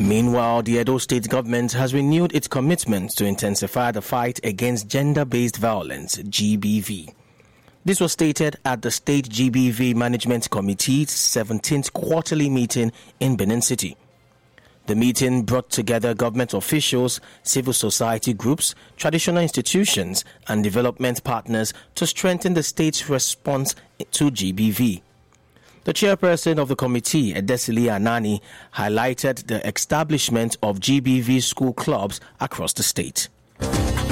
Meanwhile, the Edo State government has renewed its commitment to intensify the fight against gender-based violence, GBV. This was stated at the State GBV Management Committee's 17th quarterly meeting in Benin City. The meeting brought together government officials, civil society groups, traditional institutions, and development partners to strengthen the state's response to GBV. The chairperson of the committee, Edesili Anani, highlighted the establishment of GBV school clubs across the state.